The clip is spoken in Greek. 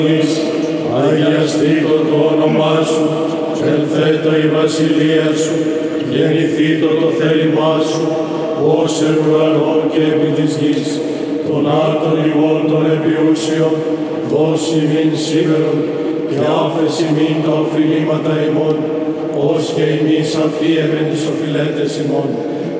Αγιαστήτω το όνομά σου, ελθέτω η βασιλεία σου, γεννηθήτω το θέλημά σου, ως εν ουρανό και επί της γης, των άρτων ημών των επιούσιων, δώσει ημίν σήμερον, και άφεση ημίν τα οφειλήματα ημών, ως και εμείς αφίεμεν τις οφειλέτες ημών,